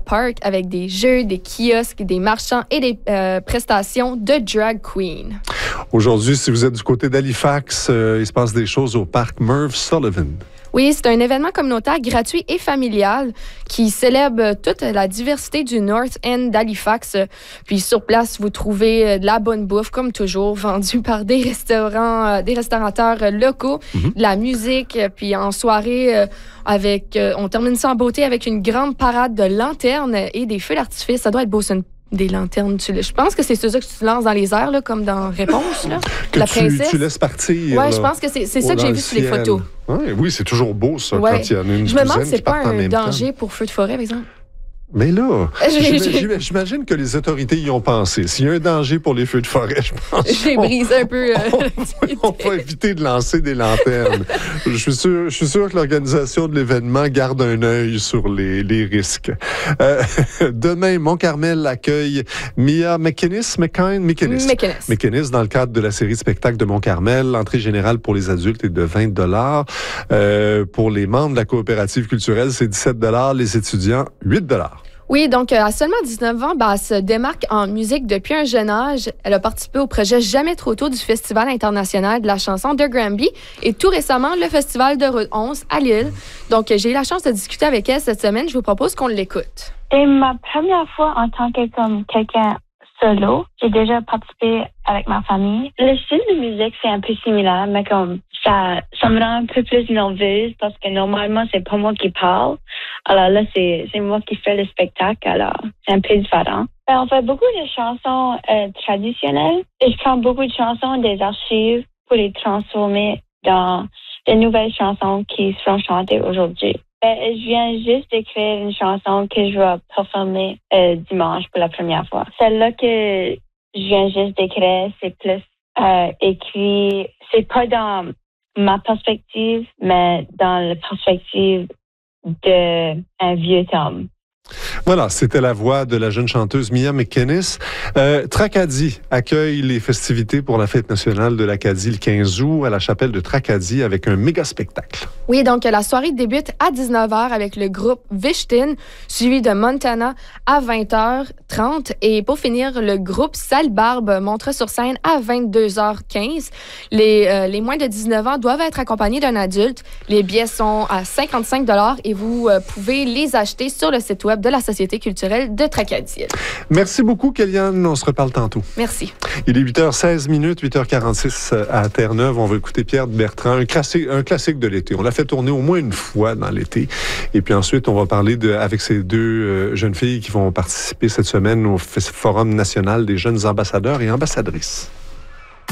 Park avec des jeux, des kiosques, des marchands et des prestations de drag queen. Aujourd'hui, si vous êtes du côté d'Halifax, il se passe des choses au parc Merv Sullivan. Oui, c'est un événement communautaire gratuit et familial qui célèbre toute la diversité du North End d'Halifax. Puis sur place, vous trouvez de la bonne bouffe, comme toujours, vendue par des restaurateurs locaux, de la musique. Puis en soirée, on termine ça en beauté avec une grande parade de lanternes et des feux d'artifice. Ça doit être beau, ça, des lanternes. Je pense que c'est ça que tu lances dans les airs, là, comme dans Réponse. Là. Que la princesse. Tu laisses partir. Oui, je pense que c'est ça que j'ai vu sur les photos. Oui, c'est toujours beau, ça, quand il y en a une Je me demande si douzaine c'est pas en un même danger temps. pour feu de forêt, par exemple. Mais là, j'imagine que les autorités y ont pensé. S'il y a un danger pour les feux de forêt, je pense J'ai brisé un peu. on va éviter de lancer des lanternes. Je suis sûr que l'organisation de l'événement garde un œil sur les risques. Demain, Mont-Carmel accueille Mia McInnes dans le cadre de la série de spectacles de Mont-Carmel. L'entrée générale pour les adultes est de 20 $. Pour les membres de la coopérative culturelle, c'est 17 $. Les étudiants, 8 $. Oui, donc à seulement 19 ans, elle se démarque en musique depuis un jeune âge. Elle a participé au projet Jamais trop tôt du Festival international de la chanson de Granby et tout récemment, le Festival de Route 11 à Lille. Donc, j'ai eu la chance de discuter avec elle cette semaine. Je vous propose qu'on l'écoute. C'est ma première fois en tant que quelqu'un solo. J'ai déjà participé avec ma famille. Le style de musique, c'est un peu similaire, mais comme ça me rend un peu plus nerveuse parce que normalement, c'est pas moi qui parle. Alors là, c'est moi qui fais le spectacle, alors c'est un peu différent. On fait beaucoup de chansons traditionnelles et je prends beaucoup de chansons des archives pour les transformer dans de nouvelles chansons qui seront chantées aujourd'hui. Je viens juste d'écrire une chanson que je vais performer dimanche pour la première fois. Celle-là que je viens juste d'écrire, c'est plus écrit, c'est pas dans ma perspective, mais dans la perspective d'un vieux homme. Voilà, c'était la voix de la jeune chanteuse Mia McInnes. Tracadie accueille les festivités pour la fête nationale de l'Acadie le 15 août à la chapelle de Tracadie avec un méga spectacle. Oui, donc la soirée débute à 19h avec le groupe Vishtin, suivi de Montana à 20h30. Et pour finir, le groupe Sale Barbe montera sur scène à 22h15. Les moins de 19 ans doivent être accompagnés d'un adulte. Les billets sont à 55 $ et vous pouvez les acheter sur le site web de la Société culturelle de Tracadie. Merci beaucoup, Kéliane. On se reparle tantôt. Merci. Il est 8h16, 8h46 à Terre-Neuve. On va écouter Pierre de Bertrand, un classique de l'été. On l'a fait tourner au moins une fois dans l'été. Et puis ensuite, on va parler avec ces deux jeunes filles qui vont participer cette semaine au Forum national des jeunes ambassadeurs et ambassadrices.